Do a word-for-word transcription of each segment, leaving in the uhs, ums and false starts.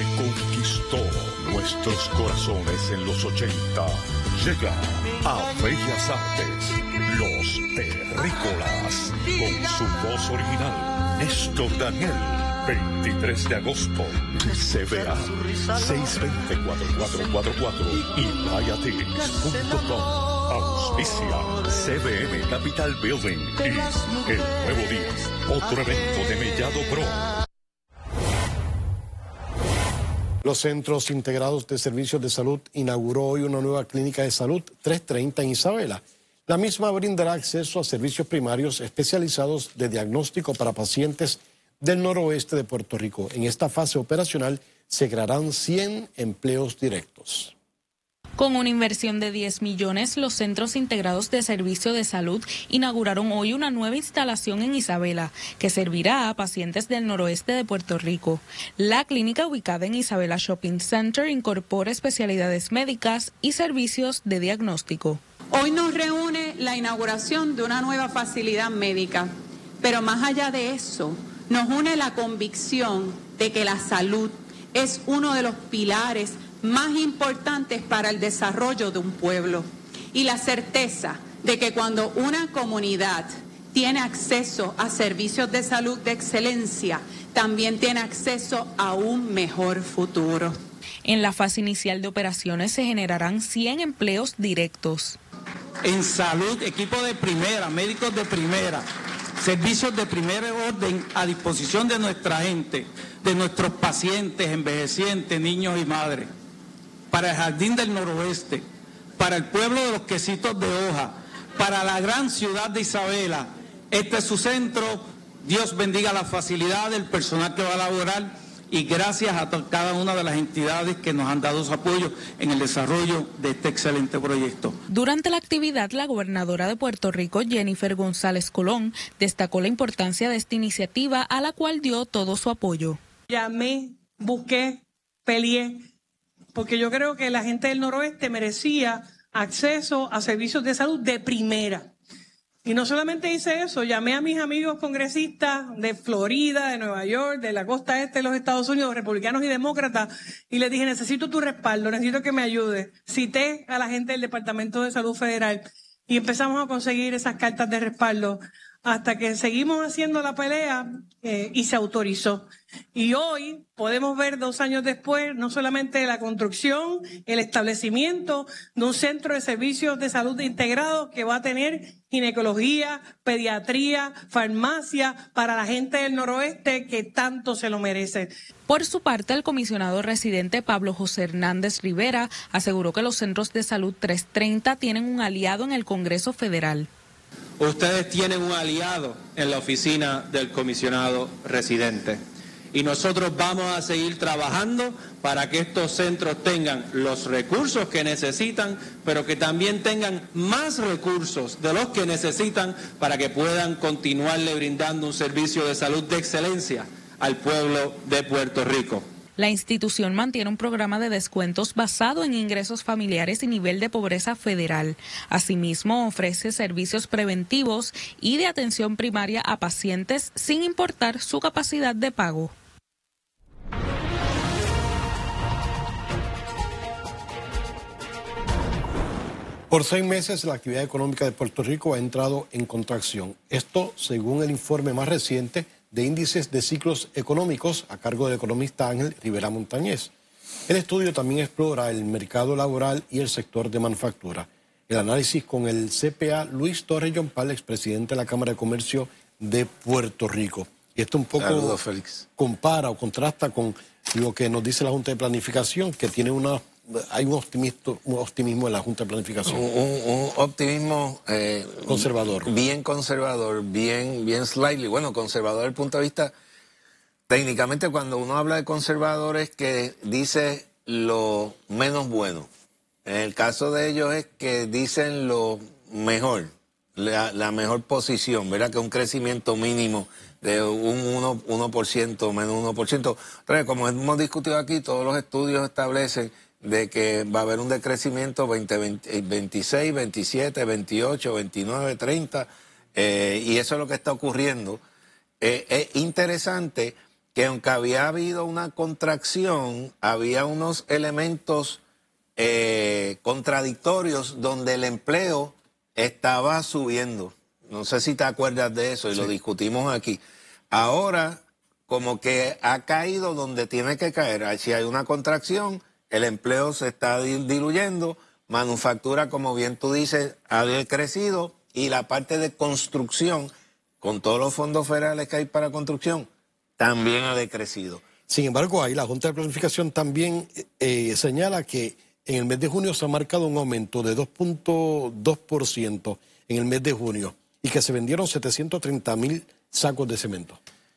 que conquistó nuestros corazones en los ochenta, llega a Bellas Artes, Los Terrícolas, con su voz original, Néstor Daniel, veintitrés de agosto, C B A, seis dos cero, cuatro cuatro cuatro cuatro y vayatix punto com. Auspicia C B M Capital Building y El Nuevo Día, otro evento de Mellado Pro. Los Centros Integrados de Servicios de Salud inauguró hoy una nueva clínica de salud trescientos treinta en Isabela. La misma brindará acceso a servicios primarios especializados de diagnóstico para pacientes del noroeste de Puerto Rico. En esta fase operacional se crearán cien empleos directos. Con una inversión de diez millones, los Centros Integrados de Servicio de Salud inauguraron hoy una nueva instalación en Isabela que servirá a pacientes del noroeste de Puerto Rico. La clínica, ubicada en Isabela Shopping Center, incorpora especialidades médicas y servicios de diagnóstico. Hoy nos reúne la inauguración de una nueva facilidad médica, pero más allá de eso, nos une la convicción de que la salud es uno de los pilares más importantes para el desarrollo de un pueblo, y la certeza de que cuando una comunidad tiene acceso a servicios de salud de excelencia, también tiene acceso a un mejor futuro. En la fase inicial de operaciones se generarán cien empleos directos. En salud, equipo de primera, médicos de primera, servicios de primer orden a disposición de nuestra gente, de nuestros pacientes, envejecientes, niños y madres. Para el Jardín del Noroeste, para el pueblo de los Quesitos de Hoja, para la gran ciudad de Isabela. Este es su centro. Dios bendiga la facilidad del personal que va a laborar y gracias a cada una de las entidades que nos han dado su apoyo en el desarrollo de este excelente proyecto. Durante la actividad, la gobernadora de Puerto Rico, Jennifer González Colón, destacó la importancia de esta iniciativa, a la cual dio todo su apoyo. Llamé, busqué, peleé, porque yo creo que la gente del noroeste merecía acceso a servicios de salud de primera. Y no solamente hice eso, llamé a mis amigos congresistas de Florida, de Nueva York, de la costa este de los Estados Unidos, republicanos y demócratas, y les dije, necesito tu respaldo, necesito que me ayudes. Cité a la gente del Departamento de Salud Federal y empezamos a conseguir esas cartas de respaldo hasta que seguimos haciendo la pelea eh, y se autorizó. Y hoy podemos ver, dos años después, no solamente la construcción, el establecimiento de un centro de servicios de salud integrado que va a tener ginecología, pediatría, farmacia para la gente del noroeste que tanto se lo merece. Por su parte, el comisionado residente Pablo José Hernández Rivera aseguró que los centros de salud trescientos treinta tienen un aliado en el Congreso Federal. Ustedes tienen un aliado en la oficina del comisionado residente y nosotros vamos a seguir trabajando para que estos centros tengan los recursos que necesitan, pero que también tengan más recursos de los que necesitan para que puedan continuarle brindando un servicio de salud de excelencia al pueblo de Puerto Rico. La institución mantiene un programa de descuentos basado en ingresos familiares y nivel de pobreza federal. Asimismo, ofrece servicios preventivos y de atención primaria a pacientes sin importar su capacidad de pago. Por seis meses, la actividad económica de Puerto Rico ha entrado en contracción. Esto según el informe más reciente de índices de ciclos económicos a cargo del economista Ángel Rivera Montañez. El estudio también explora el mercado laboral y el sector de manufactura. El análisis con el C P A Luis Torres Yompal, expresidente de la Cámara de Comercio de Puerto Rico. Y esto un poco Saludos, Félix. compara o contrasta con lo que nos dice la Junta de Planificación, que tiene una... Hay un optimismo, un optimismo en la Junta de Planificación. Un, un, un optimismo eh, conservador. Bien conservador, bien, bien slightly. Bueno, conservador desde el punto de vista, técnicamente cuando uno habla de conservadores que dice lo menos bueno. En el caso de ellos es que dicen lo mejor, la, la mejor posición, ¿verdad? Que un crecimiento mínimo de un uno por ciento, menos uno por ciento. Entonces, como hemos discutido aquí, todos los estudios establecen de que va a haber un decrecimiento veinte, veinte, veintiséis, veintisiete, veintiocho, veintinueve, treinta, eh, y eso es lo que está ocurriendo. Eh, es interesante que aunque había habido una contracción, había unos elementos eh, contradictorios donde el empleo estaba subiendo. No sé si te acuerdas de eso y sí, lo discutimos aquí. Ahora, como que ha caído donde tiene que caer. Si hay una contracción, el empleo se está diluyendo, manufactura, como bien tú dices, ha crecido, y la parte de construcción, con todos los fondos federales que hay para construcción, también ha decrecido. Sin embargo, ahí la Junta de Planificación también eh, señala que en el mes de junio se ha marcado un aumento de dos punto dos por ciento en el mes de junio y que se vendieron setecientos treinta mil sacos de cemento.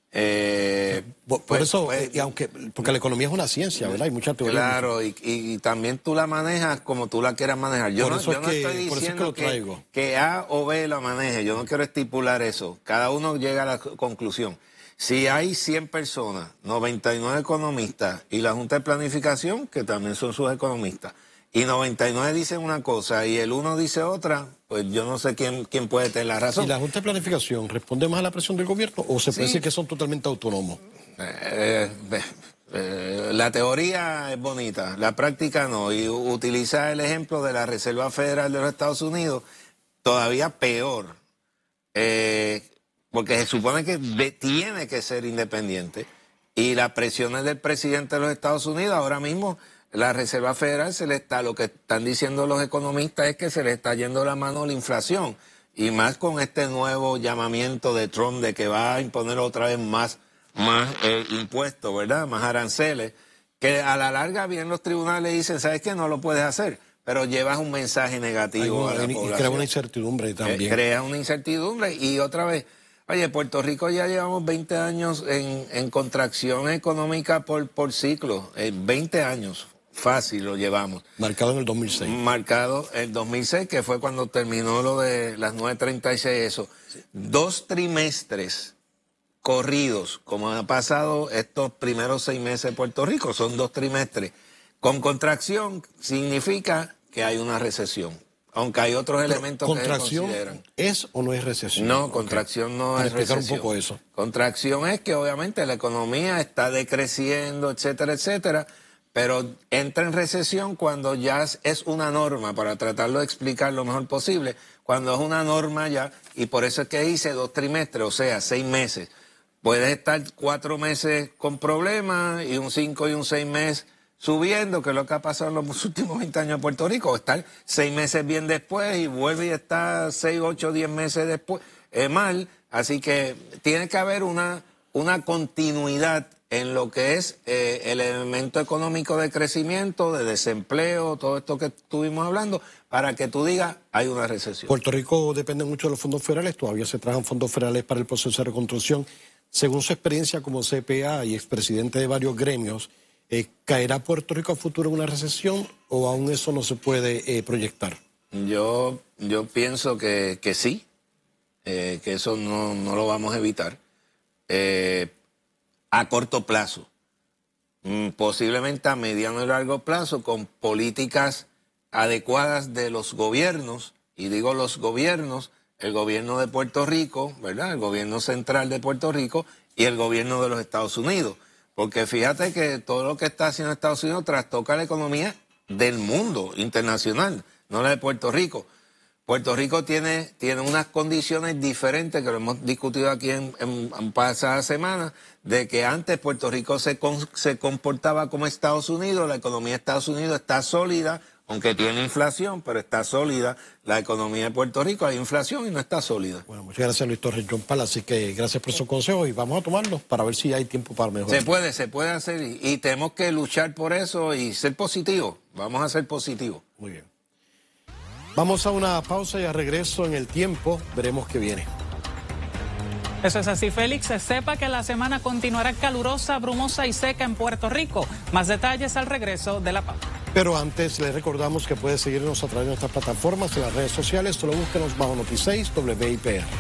Eh, por, por pues, eso, pues, eh, y aunque porque la economía es una ciencia, ¿verdad? Hay mucha teoría. Claro, y, y, y también tú la manejas como tú la quieras manejar. Yo por no, eso yo es no que, estoy por eso es diciendo que, lo traigo. que, que A o B la maneje, yo no quiero estipular eso. Cada uno llega a la conclusión. Si hay cien personas, noventa y nueve economistas, y la Junta de Planificación, que también son sus economistas, y noventa y nueve dicen una cosa y el uno dice otra, pues yo no sé quién, quién puede tener la razón. ¿Y la Junta de Planificación responde más a la presión del gobierno o se puede Sí. decir que son totalmente autónomos? Eh, eh, eh, la teoría es bonita, la práctica no, y utiliza el ejemplo de la Reserva Federal de los Estados Unidos, todavía peor, eh, porque se supone que de, tiene que ser independiente, y las presiones del presidente de los Estados Unidos ahora mismo. La Reserva Federal se le está, lo que están diciendo los economistas es que se le está yendo la mano a la inflación, y más con este nuevo llamamiento de Trump de que va a imponer otra vez más, más eh, impuestos, ¿verdad? Más aranceles, que a la larga bien los tribunales dicen, ¿sabes qué? No lo puedes hacer, pero llevas un mensaje negativo Hay, a la y población. crea una incertidumbre también. Eh, crea una incertidumbre y otra vez, oye, Puerto Rico ya llevamos veinte años en, en contracción económica por, por ciclo, eh, veinte años. Fácil lo llevamos. Marcado en el dos mil seis. Marcado en el dos mil seis, que fue cuando terminó lo de las nueve treinta y seis, eso. Sí. Dos trimestres corridos, como ha pasado estos primeros seis meses de Puerto Rico, son dos trimestres. Con contracción significa que hay una recesión, aunque hay otros Pero, elementos ¿contracción que se consideran. ¿Es o no es recesión? No, okay. contracción no Para es explicar recesión. un poco eso. Contracción es que obviamente la economía está decreciendo, etcétera, etcétera, pero entra en recesión cuando ya es una norma, para tratarlo de explicar lo mejor posible, cuando es una norma ya, y por eso es que dice dos trimestres, o sea, seis meses. Puedes estar cuatro meses con problemas y un cinco y un seis meses subiendo, que es lo que ha pasado en los últimos veinte años en Puerto Rico, o estar seis meses bien después y vuelve y está seis, ocho, diez meses después eh, mal. Así que tiene que haber una, una continuidad en lo que es eh, el elemento económico de crecimiento, de desempleo, todo esto que estuvimos hablando, para que tú digas, hay una recesión. Puerto Rico depende mucho de los fondos federales, todavía se trabajan fondos federales para el proceso de reconstrucción. Según su experiencia como C P A y expresidente de varios gremios, eh, ¿caerá Puerto Rico a futuro en una recesión o aún eso no se puede eh, proyectar? Yo, yo pienso que, que sí, eh, que eso no, no lo vamos a evitar. Eh, a corto plazo, mm, posiblemente a mediano y largo plazo, con políticas adecuadas de los gobiernos, y digo los gobiernos, el gobierno de Puerto Rico, ¿verdad? El gobierno central de Puerto Rico y el gobierno de los Estados Unidos. Porque fíjate que todo lo que está haciendo Estados Unidos trastoca la economía del mundo internacional, no la de Puerto Rico. Puerto Rico tiene, tiene unas condiciones diferentes, que lo hemos discutido aquí en, en, en pasadas semanas, de que antes Puerto Rico se, con, se comportaba como Estados Unidos, la economía de Estados Unidos está sólida, aunque tiene inflación, pero está sólida. La economía de Puerto Rico hay inflación y no está sólida. Bueno, muchas gracias, Luis Torres John Pal, así que gracias por su consejo y vamos a tomarlos para ver si hay tiempo para mejorar. Se puede, se puede hacer y, y tenemos que luchar por eso y ser positivos. Vamos a ser positivos. Muy bien. Vamos a una pausa y a regreso en el tiempo veremos qué viene. Eso es así, Félix. Sepa que la semana continuará calurosa, brumosa y seca en Puerto Rico. Más detalles al regreso de la pausa. Pero antes les recordamos que puede seguirnos a través de nuestras plataformas en las redes sociales. Solo búsquenos bajo Noti seis W I P R.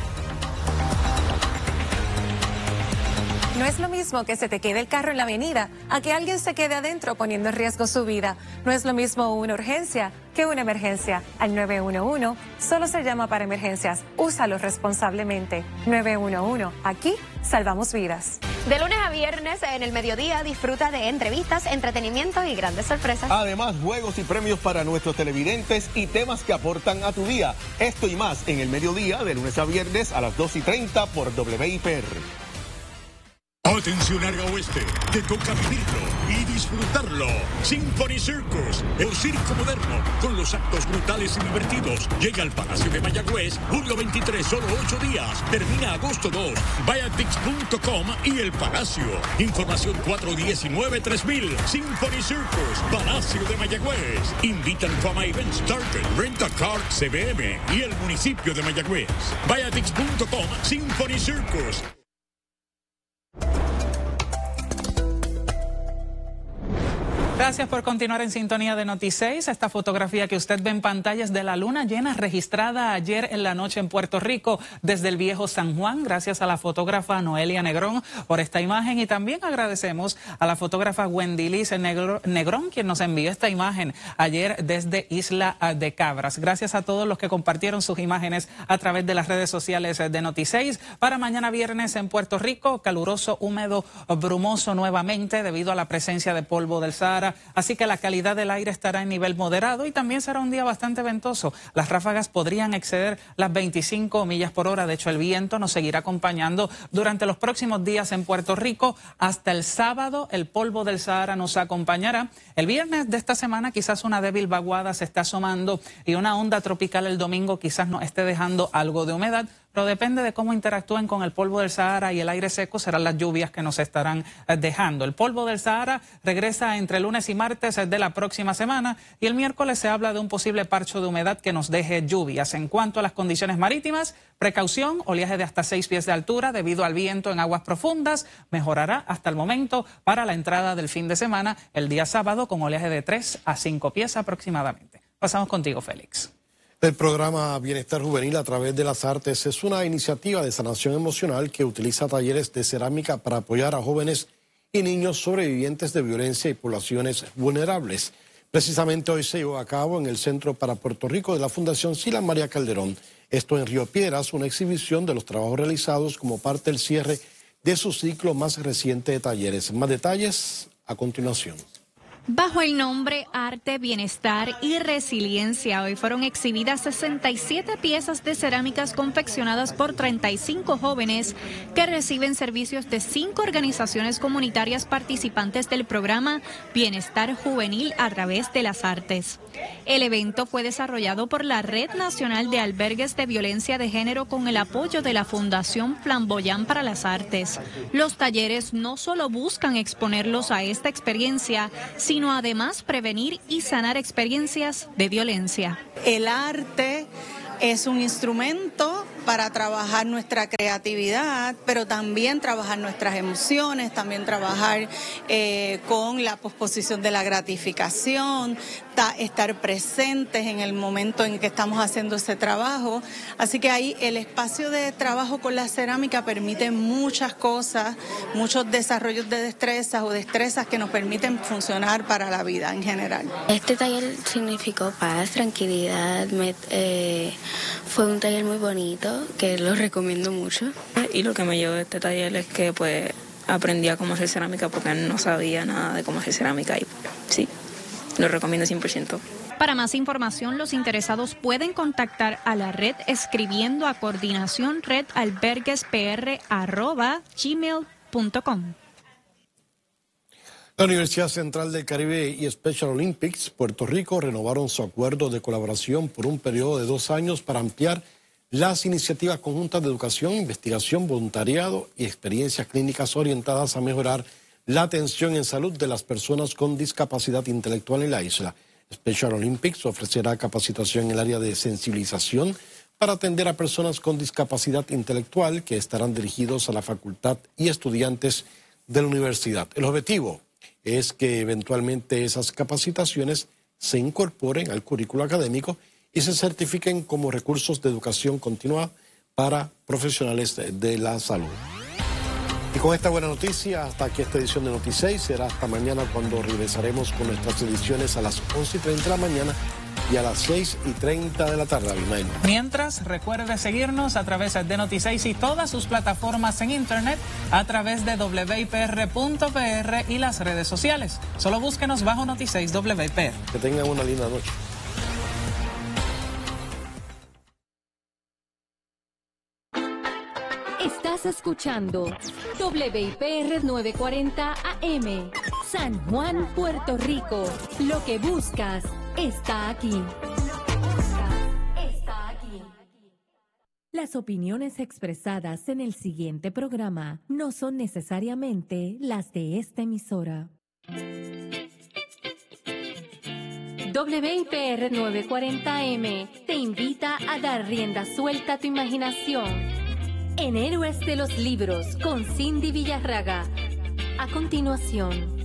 No es lo mismo que se te quede el carro en la avenida a que alguien se quede adentro poniendo en riesgo su vida. No es lo mismo una urgencia que una emergencia. Al nueve uno uno solo se llama para emergencias. Úsalo responsablemente. nueve uno uno. Aquí salvamos vidas. De lunes a viernes en el mediodía disfruta de entrevistas, entretenimiento y grandes sorpresas. Además, juegos y premios para nuestros televidentes y temas que aportan a tu día. Esto y más en el mediodía de lunes a viernes a las dos y treinta por W I P R. Atención área oeste, te toca vivirlo y disfrutarlo. Symphony Circus, el circo moderno, con los actos brutales y divertidos. Llega al Palacio de Mayagüez, julio veintitrés, solo ocho días. Termina agosto dos. Viatix punto com y el Palacio. Información cuatro uno nueve tres mil. Symphony Circus, Palacio de Mayagüez. Invitan Fama Events, Target, Rent a Car, C B M y el municipio de Mayagüez. Viatix punto com, Symphony Circus. Gracias por continuar en sintonía de Noti seis. Esta fotografía que usted ve en pantalla es de la luna llena registrada ayer en la noche en Puerto Rico desde el viejo San Juan. Gracias a la fotógrafa Noelia Negrón por esta imagen y también agradecemos a la fotógrafa Wendy Liz Negrón quien nos envió esta imagen ayer desde Isla de Cabras. Gracias a todos los que compartieron sus imágenes a través de las redes sociales de Noti seis. Para mañana viernes en Puerto Rico, caluroso, húmedo, brumoso nuevamente debido a la presencia de polvo del Sahara. Así que la calidad del aire estará en nivel moderado y también será un día bastante ventoso. Las ráfagas podrían exceder las veinticinco millas por hora. De hecho, el viento nos seguirá acompañando durante los próximos días en Puerto Rico. Hasta el sábado, el polvo del Sahara nos acompañará. El viernes de esta semana, quizás una débil vaguada se está asomando y una onda tropical el domingo quizás nos esté dejando algo de humedad. Pero depende de cómo interactúen con el polvo del Sahara y el aire seco, serán las lluvias que nos estarán dejando. El polvo del Sahara regresa entre lunes y martes de la próxima semana y el miércoles se habla de un posible parcho de humedad que nos deje lluvias. En cuanto a las condiciones marítimas, precaución, oleaje de hasta seis pies de altura debido al viento en aguas profundas, mejorará hasta el momento para la entrada del fin de semana, el día sábado con oleaje de tres a cinco pies aproximadamente. Pasamos contigo, Félix. El programa Bienestar Juvenil a través de las artes es una iniciativa de sanación emocional que utiliza talleres de cerámica para apoyar a jóvenes y niños sobrevivientes de violencia y poblaciones vulnerables. Precisamente hoy se llevó a cabo en el Centro para Puerto Rico de la Fundación Sila María Calderón. Esto en Río Piedras, una exhibición de los trabajos realizados como parte del cierre de su ciclo más reciente de talleres. Más detalles a continuación. Bajo el nombre Arte, Bienestar y Resiliencia, hoy fueron exhibidas sesenta y siete piezas de cerámicas confeccionadas por treinta y cinco jóvenes que reciben servicios de cinco organizaciones comunitarias participantes del programa Bienestar Juvenil a través de las artes. El evento fue desarrollado por la Red Nacional de Albergues de Violencia de Género con el apoyo de la Fundación Flamboyant para las Artes. Los talleres no solo buscan exponerlos a esta experiencia, sino además prevenir y sanar experiencias de violencia. El arte es un instrumento para trabajar nuestra creatividad, pero también trabajar nuestras emociones, también trabajar eh, con la posposición de la gratificación, ta, estar presentes en el momento en que estamos haciendo ese trabajo. Así que ahí el espacio de trabajo con la cerámica permite muchas cosas, muchos desarrollos de destrezas o destrezas que nos permiten funcionar para la vida en general. Este taller significó paz, tranquilidad, me, eh, fue un taller muy bonito, que lo recomiendo mucho. Y lo que me llevó de este taller es que pues aprendí a cómo hacer cerámica porque no sabía nada de cómo hacer cerámica y sí, lo recomiendo cien por ciento. Para más información, los interesados pueden contactar a la red escribiendo a coordinación red albergues p r arroba gmail punto com. La Universidad Central del Caribe y Special Olympics Puerto Rico renovaron su acuerdo de colaboración por un periodo de dos años para ampliar las iniciativas conjuntas de educación, investigación, voluntariado y experiencias clínicas orientadas a mejorar la atención en salud de las personas con discapacidad intelectual en la isla. Special Olympics ofrecerá capacitación en el área de sensibilización para atender a personas con discapacidad intelectual que estarán dirigidos a la facultad y estudiantes de la universidad. El objetivo es que eventualmente esas capacitaciones se incorporen al currículo académico y se certifiquen como recursos de educación continua para profesionales de, de la salud. Y con esta buena noticia, hasta aquí esta edición de Noti seis. Será hasta mañana cuando regresaremos con nuestras ediciones a las once y treinta de la mañana y a las seis y treinta de la tarde, Abimael. Mientras, recuerde seguirnos a través de Noti seis y todas sus plataformas en internet a través de w i p r punto p r y las redes sociales. Solo búsquenos bajo Noti seis W I P R. Que tengan una linda noche. Estás escuchando W I P R novecientos cuarenta A M, San Juan, Puerto Rico. Lo que buscas está aquí. Está aquí. Las opiniones expresadas en el siguiente programa no son necesariamente las de esta emisora. W I P R novecientos cuarenta A M te invita a dar rienda suelta a tu imaginación en Héroes de los Libros con Cindy Villarraga. A continuación.